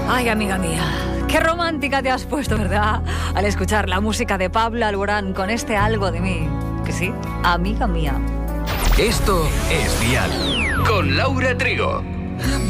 Ay, amiga mía, qué romántica te has puesto, ¿verdad? Al escuchar la música de Pablo Alborán con este Algo de mí. Que sí, amiga mía. Esto es Dial con Laura Trigo.